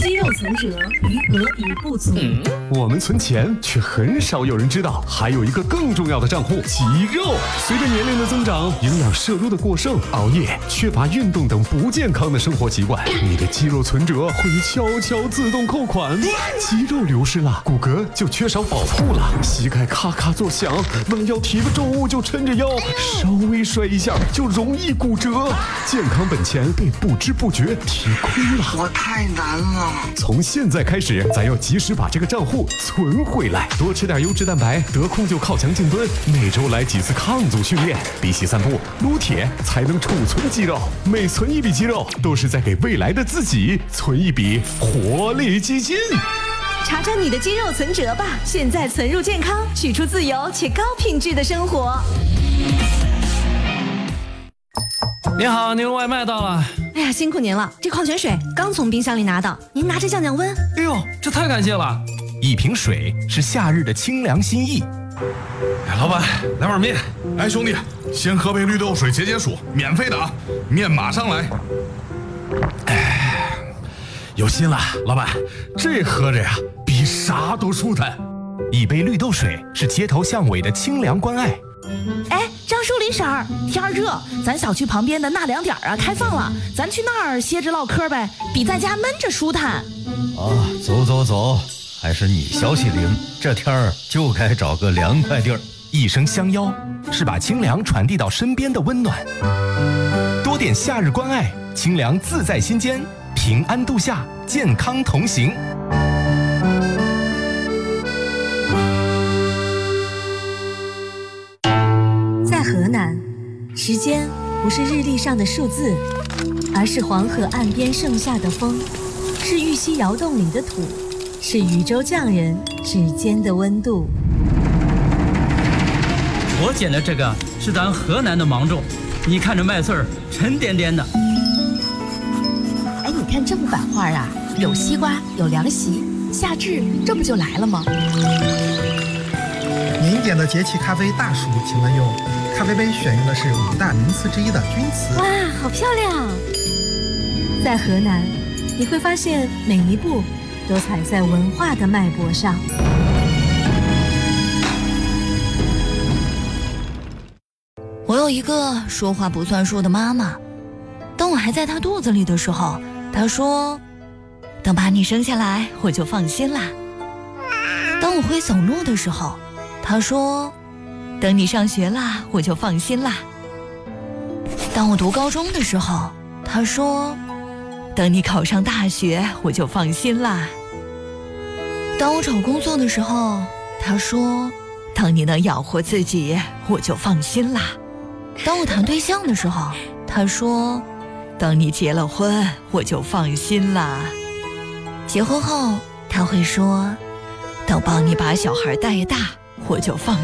肌肉存折余额已不足。 我们存钱，却很少有人知道，还有一个更重要的账户——肌肉。随着年龄的增长，营养摄入的过剩、熬夜、缺乏运动等不健康的生活习惯，你的肌肉存折会悄悄自动扣款。肌肉流失了，骨骼就缺少保护了，膝盖咔咔作响，弯腰提个重物就抻着腰，稍微摔一下就容易骨折，健康本钱被不知不觉提亏了。 我太难了。 从现在开始，咱要及时把这个账户存回来，多吃点优质蛋白，得空就靠墙静蹲，每周来几次抗阻训练，比起散步、撸铁才能储存肌肉。每存一笔肌肉，都是在给未来的自己存一笔活力基金。 查查你的肌肉存折吧，现在存入健康，取出自由且高品质的生活。 您好，您外卖到了。 哎呀，辛苦您了，这矿泉水刚从冰箱里拿到，您拿着降降温。 哎呦，这太感谢了！ 一瓶水是夏日的清凉心意。 哎，老板，来碗面。哎，兄弟，先喝杯绿豆水解解暑，免费的啊，面马上来。哎，有心了，老板，这喝着呀，比啥都舒坦。 一杯绿豆水是街头巷尾的清凉关爱。 哎，张淑林婶儿，天儿热，咱小区旁边的纳凉点啊开放了，咱去那儿歇着唠嗑呗，比在家闷着舒坦。 走走走，还是你消息灵，这天儿就该找个凉快地儿。 一声相邀，是把清凉传递到身边的温暖。多点夏日关爱，清凉自在心间，平安度夏，健康同行。 在河南，时间不是日历上的数字，而是黄河岸边盛夏的风，是玉溪窑洞里的土，是渝州匠人指尖的温度。 我捡的这个是咱河南的芒种，你看这麦穗儿沉甸甸的。 哎，你看这幅版画啊，有西瓜，有凉席，夏至这不就来了吗？ 您点的节气咖啡大暑，请问用咖啡杯选用的是5大名词之一的钧瓷。 哇，好漂亮！在河南，你会发现每一步都踩在文化的脉搏上。 我有一个说话不算数的妈妈，当我还在她肚子里的时候，她说：“等把你生下来，我就放心啦。”当我会走路的时候，她说：“等你上学啦，我就放心啦。”当我读高中的时候，她说：“等你考上大学，我就放心啦。”当我找工作的时候，她说：“等你能养活自己，我就放心啦。”当我谈对象的时候，他说：“等你结了婚，我就放心啦。”结婚后，他会说：“等帮你把小孩带大，我就放